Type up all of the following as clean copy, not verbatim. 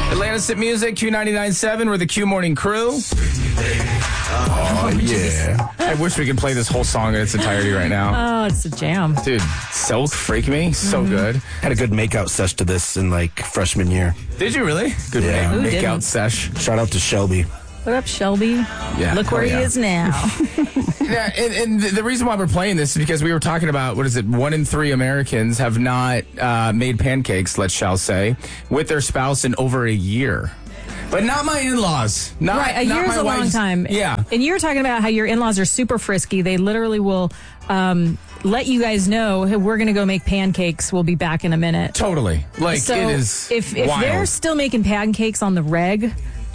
Atlantis at Music, Q99.7. We're the Q Morning Crew. Oh, yeah. I wish we could play this whole song in its entirety right now. Oh, it's a jam. Dude, Silk, Freak Me, so good. Had a good makeout sesh to this in like freshman year. Did you really? Good Yeah. Who make out didn't? sesh. Shout out to Shelby. What up, Shelby? Yeah. Look where Oh, yeah. he is now. Yeah, and the reason why we're playing this is because we were talking about, 1 in 3 Americans have not made pancakes, let's shall say, with their spouse in over a year. But not my in-laws. Right, a not year's my a long wife's- time. Yeah. And you were talking about how your in-laws are super frisky. They literally will let you guys know, hey, we're going to go make pancakes. We'll be back in a minute. Totally. Like, So it is if wild. they're still making pancakes on the reg,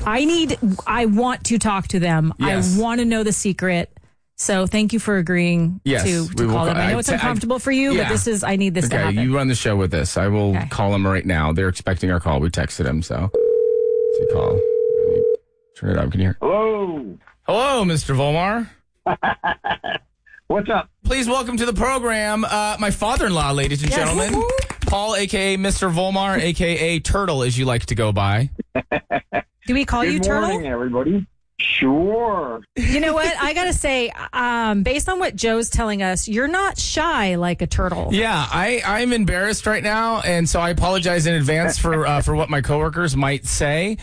I want to talk to them. Yes. I want to know the secret. So thank you for agreeing Yes, to we will call them. call- I know it's uncomfortable for you, yeah. but I need this to Okay, happen. you run the show with this. I will Okay. call them right now. They're expecting our call. We texted them, so. Let's see, call. Turn it up. Can you hear? Hello. Hello, Mr. Volmar. What's up? Please welcome to the program my father-in-law, ladies and Yes. gentlemen. Woo-hoo. Paul, a.k.a. Mr. Volmar, a.k.a. Turtle, as you like to go by. Do we call you Good Turtle? morning, everybody. Sure. You know what? I got to say, based on what Joe's telling us, you're not shy like a turtle. Yeah, I'm embarrassed right now, and so I apologize in advance for what my coworkers might say.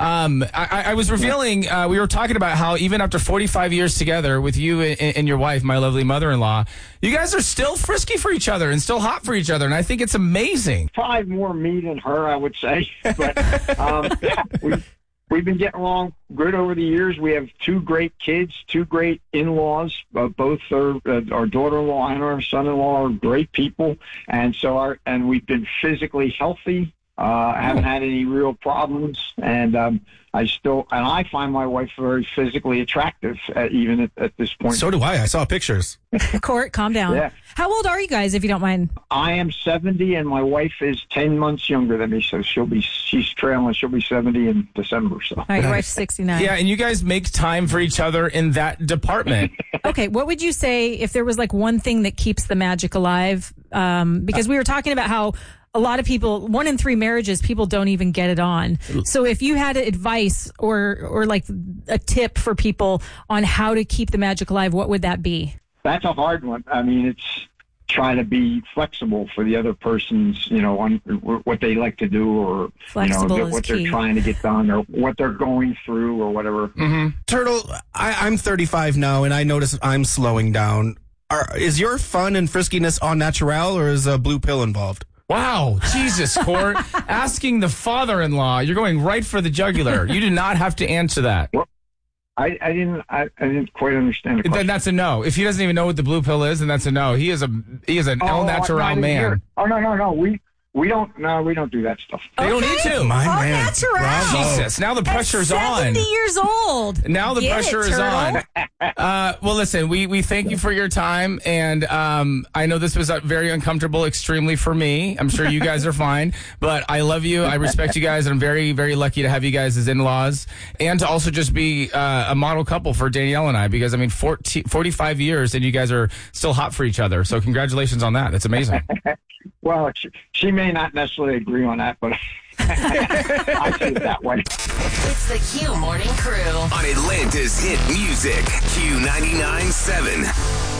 I was revealing, we were talking about how even after 45 years together with you and your wife, my lovely mother-in-law, you guys are still frisky for each other and still hot for each other, and I think it's amazing. 5 more me than her, I would say. But we've been getting along good over the years. We have 2 great kids, 2 great in-laws. Both are our daughter-in-law and our son-in-law are great people, and we've been physically healthy. I haven't had any real problems, and I find my wife very physically attractive, even at this point. So do I. I saw pictures. Court, calm down. Yeah. How old are you guys, if you don't mind? I am 70, and my wife is 10 months younger than me, so she's trailing. She'll be 70 in December. So. All right, your wife's 69. Yeah, and you guys make time for each other in that department. Okay, what would you say if there was like one thing that keeps the magic alive? Because we were talking about how a lot of people, 1 in 3 marriages, people don't even get it on. So if you had advice or like a tip for people on how to keep the magic alive, what would that be? That's a hard one. I mean, it's trying to be flexible for the other person's, on what they like to do, or Flexible is what key. they're trying to get done, or what they're going through, or whatever. Turtle, I'm 35 now, and I notice I'm slowing down. Is your fun and friskiness on natural, or is a blue pill involved? Wow, Jesus, Court. Asking the father-in-law, you're going right for the jugular. You do not have to answer that. I didn't quite understand the Then question. that's a no. If he doesn't even know what the blue pill is, then that's a no. He is an el natural man. Oh, no. We don't do that stuff. They don't need to. My All man. natural. Bravo. Jesus, now the pressure's on. 70 years old. Now the Get pressure it, is Turtle. on. Well, listen, we thank you for your time, and I know this was very uncomfortable, extremely for me. I'm sure you guys are fine, but I love you. I respect you guys, and I'm very, very lucky to have you guys as in-laws, and to also just be a model couple for Danielle and I, because, 45 years, and you guys are still hot for each other, so congratulations on that. That's amazing. Well, she may not necessarily agree on that, but I see it that way. It's the Q Morning Crew. On Atlanta's hit music, Q99.7.